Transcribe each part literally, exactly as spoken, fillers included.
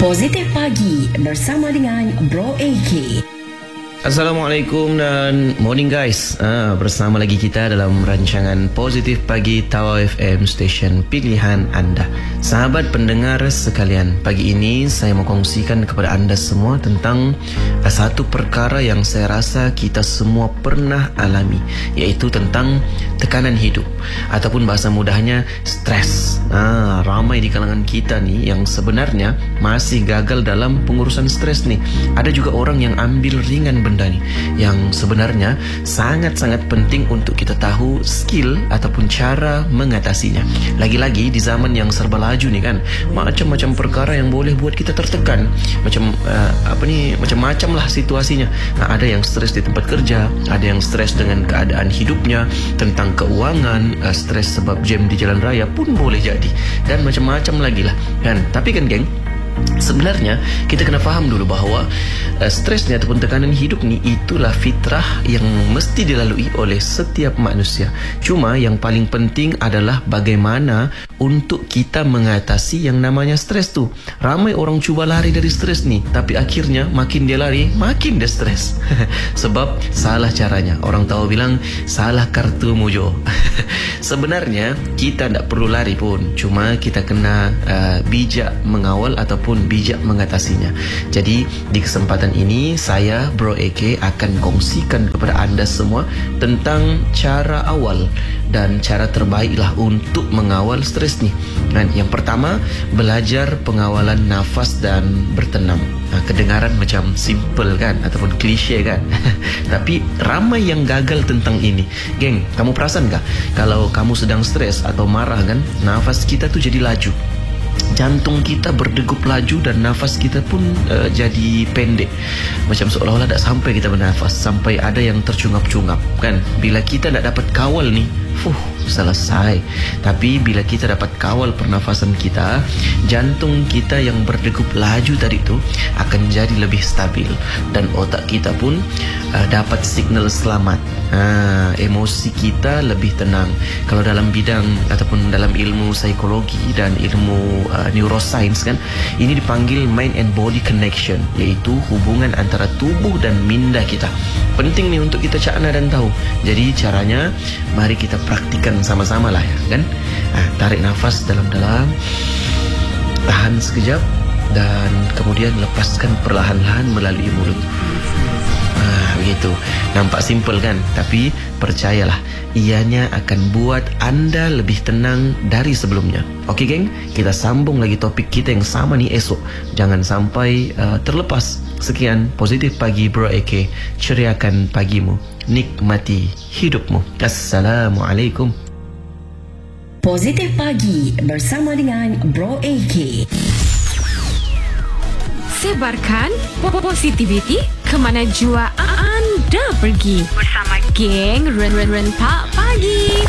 Positif Pagi bersama dengan Bro A K. Assalamualaikum dan morning guys. ah, Bersama lagi kita dalam rancangan Positif Pagi Tawau F M, stesen pilihan anda. Sahabat pendengar sekalian, pagi ini saya mau kongsikan kepada anda semua tentang uh, satu perkara yang saya rasa kita semua pernah alami, iaitu tentang tekanan hidup, ataupun bahasa mudahnya stres. ah, Ramai di kalangan kita nih yang sebenarnya masih gagal dalam pengurusan stres nih. Ada juga orang yang ambil ringan benda ni, yang sebenarnya sangat-sangat penting untuk kita tahu skill ataupun cara mengatasinya. Lagi-lagi di zaman yang serba laju ni kan, macam-macam perkara yang boleh buat kita tertekan. Macam uh, apa ni, macam-macam lah situasinya. Nah, ada yang stres di tempat kerja, ada yang stres dengan keadaan hidupnya, tentang keuangan, uh, stres sebab jam di jalan raya pun boleh jadi, dan macam-macam lagi lah kan. Tapi kan geng, sebenarnya kita kena faham dulu bahawa uh, stres ni ataupun tekanan hidup ni itulah fitrah yang mesti dilalui oleh setiap manusia. Cuma yang paling penting adalah bagaimana untuk kita mengatasi yang namanya stres tu. Ramai orang cuba lari dari stres ni, tapi akhirnya makin dia lari makin dia stres. Sebab salah caranya. Orang tahu bilang salah kartu mujo. Sebenarnya kita tak perlu lari pun, cuma kita kena uh, bijak mengawal ataupun bijak mengatasinya. Jadi di kesempatan ini saya Bro A K akan kongsikan kepada anda semua tentang cara awal dan cara terbaiklah untuk mengawal stres ni. Dan yang pertama, belajar pengawalan nafas dan bertenang. Nah, kedengaran macam simple kan, ataupun klise kan. Tapi ramai yang gagal tentang ini. Geng, kamu perasan kah kalau kamu sedang stres atau marah kan, nafas kita tu jadi laju, jantung kita berdegup laju, dan nafas kita pun uh, jadi pendek. Macam seolah-olah tak sampai kita bernafas, sampai ada yang tercungap-cungap kan. Bila kita tak dapat kawal ni, fuh, selesai. Tapi bila kita dapat kawal pernafasan kita, jantung kita yang berdegup laju tadi tu akan jadi lebih stabil, dan otak kita pun uh, dapat signal selamat. Ha, emosi kita lebih tenang. Kalau dalam bidang ataupun dalam ilmu psikologi dan ilmu uh, neuroscience kan, ini dipanggil mind and body connection, iaitu hubungan antara tubuh dan minda kita. Penting ni untuk kita cakna dan tahu. Jadi caranya, mari kita praktikan sama-sama lah ya kan. Ha, tarik nafas dalam-dalam, tahan sekejap, dan kemudian lepaskan perlahan-lahan melalui mulut. Ah, begitu. Nampak simple kan? Tapi percayalah, ianya akan buat anda lebih tenang dari sebelumnya. Okey geng, kita sambung lagi topik kita yang sama ni esok. Jangan sampai uh, terlepas. Sekian Positif Pagi Bro A K. Ceriakan pagimu, nikmati hidupmu. Assalamualaikum. Positif Pagi bersama dengan Bro A K. Sebarkan positivity ke mana jua anda pergi bersama geng Ren-Ren Tak Pagi.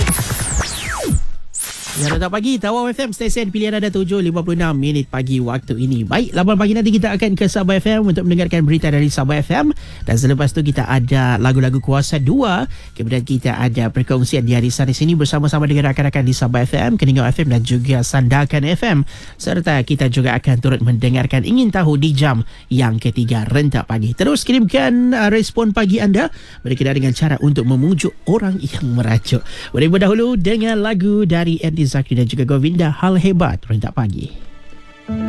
Ya, Rentak Pagi, Tawau F M, stesen pilihan anda, tujuh lima puluh enam minit pagi waktu ini. Baik, lapan pagi nanti kita akan ke Sabah F M untuk mendengarkan berita dari Sabah F M. Dan selepas tu kita ada lagu-lagu kuasa dua. Kemudian kita ada perkongsian di hari Sanis ini bersama-sama dengan rakan-rakan di Sabah F M, Keningau F M dan juga Sandakan F M. Serta kita juga akan turut mendengarkan Ingin Tahu di jam yang ketiga Rentak Pagi. Terus kirimkan uh, respon pagi anda berkenaan dengan cara untuk memujuk orang yang merajuk. Boleh berdahulu dengan lagu dari Andy Zakri dan juga Govinda, Hal Hebat Rentak Pagi.